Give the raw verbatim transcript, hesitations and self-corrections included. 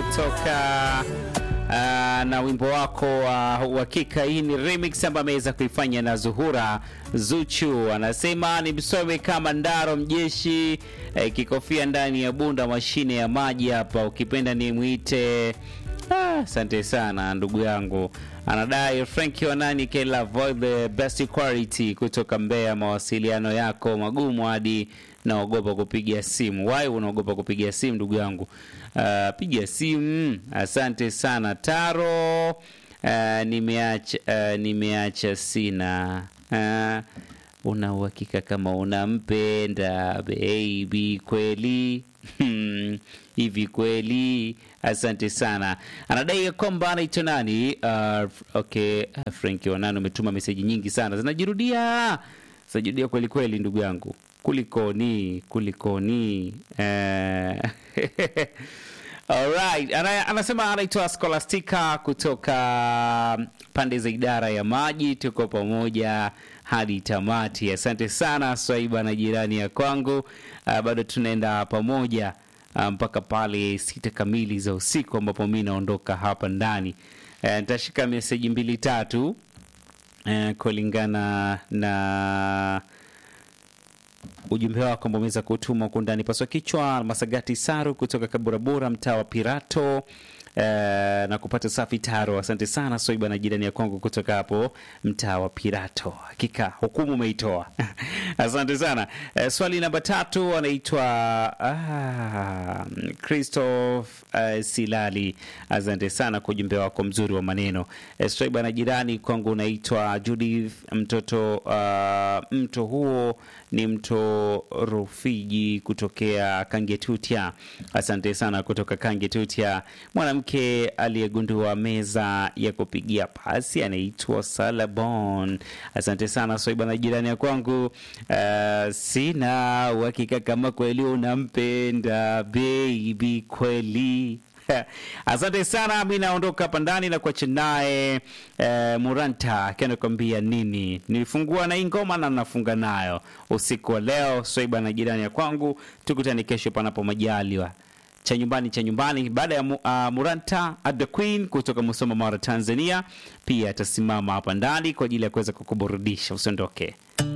kutoka uh, na wimbo wako wa uh, uhakika. Hii ni remix ambayo ameweza kuifanya na Zuhura Zuchu. Anasema ni msome kama Ndaro Mjeshi, eh, kikofia ndani ya bunda, mashine ya maji hapa, ukipenda ni muite. Asante ah, sana ndugu yangu. Anadai Frankie Wanani Kela Void the best quality kutoka Mbeya, mawasiliano yako magumu hadi naogopa kupiga simu. Why unaogopa kupiga simu ndugu yangu? Uh, piga simu. Asante sana Taro. Uh, nimeacha uh, nimeacha sina. Uh, una uhakika kama unampenda baby kweli? Hivi kweli? Asante sana. Anadai kwamba anaitwa nani? Uh, okay, uh, Frankie Wanani umetuma message nyingi sana. Zinajirudia. Zinajirudia kweli kweli ndugu yangu. Kulikoni, kulikoni. Uh, Alright, Ana, anasema anaitwa Scholastica kutoka pande za idara ya maji. Tuko pamoja hadi tamati. Asante sana Swaiba na jirani ya kwangu. Uh, bado tunaenda pamoja mpaka um, pale sita kamili za usiku ambapo mimi naondoka hapa ndani. Uh, nitashika message mbili tatu uh, kulingana na ujumbe wako ambao umeweza kutuma huko ndani. Paswa kichwa Masagati Saru kutoka Kaburabura, mtaa wa Pirato. Uh, na kupata safi Taro. Asante sana Soiba na jirani ya Kongo kutoka hapo mtaa wa Pirato. Hakika hukumu umeitoa. Asante sana. Uh, swali namba tatu anaitwa ah, Christoph uh, Silali. Asante sana kwa ujumbe wako mzuri wa maneno. Uh, Soiba na jirani Kongo unaitwa Judith, mtoto uh, mto huo ni mto Rufiji kutokea Kangetutia. Asante sana kutoka Kangetutia. Mwanamke aliyegundua meza ya kupigia pasi anaitwa Salabon. Asante sana Soiba na jirani ya kwangu. Uh, sina uhakika kama kweli unampenda baby kweli. Asante sana. Mimi naondoka hapa ndani na kuacha naye eh, Muranta kana kwambia nini. Nilifungua na ingoma na nafunga nayo usiku wa leo. Soiba na jirani ya kwangu, tukutane kesho panapo majaliwa. Cha nyumbani cha nyumbani baada ya uh, Muranta at the Queen kutoka Musoma Mara Tanzania pia atasimama hapa ndani kwa ajili ya kuweza kukuburudisha. Usiondoke.